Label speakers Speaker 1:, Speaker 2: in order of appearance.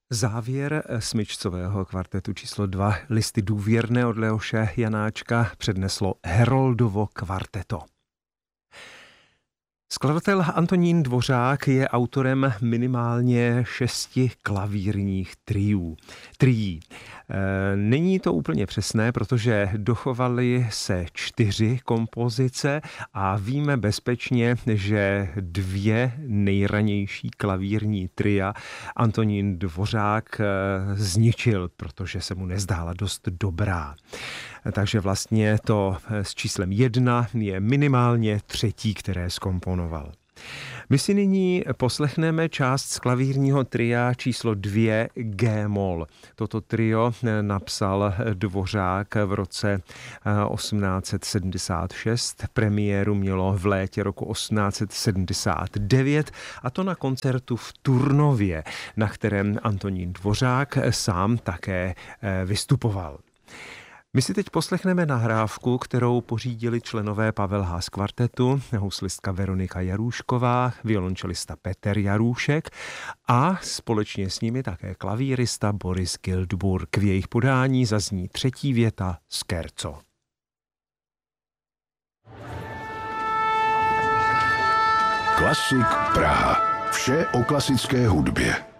Speaker 1: Závěr smyčcového kvartetu číslo 2 Listy důvěrné od Leoše Janáčka předneslo Heroldovo kvarteto. Skladatel Antonín Dvořák je autorem minimálně 6 klavírních trií. Není to úplně přesné, protože dochovaly se 4 kompozice a víme bezpečně, že 2 nejranější klavírní tria Antonín Dvořák zničil, protože se mu nezdála dost dobrá. Takže vlastně to s číslem 1 je minimálně 3., které zkomponoval. My si nyní poslechneme část z klavírního tria číslo 2 G-moll. Toto trio napsal Dvořák v roce 1876. Premiéru mělo v létě roku 1879 a to na koncertu v Turnově, na kterém Antonín Dvořák sám také vystupoval. My si teď poslechneme nahrávku, kterou pořídili členové Pavel Haas kvartetu, houslistka Veronika Jarůšková, violončelista Petr Jarůšek a společně s nimi také klavírista Boris Gildburg. V jejich podání zazní 3. věta Scherzo.
Speaker 2: Klasik Praha. Vše o klasické hudbě.